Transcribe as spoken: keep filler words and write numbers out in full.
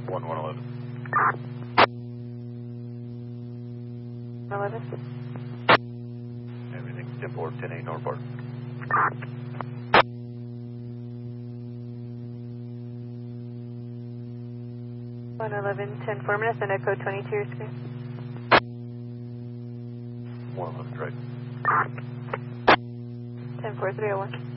one one eleven. eleven. Everything, ten four, ten eight, northbound. one eleven, ten four minutes, and Echo twenty-two, your screen. one eleven, right. ten four, three oh one.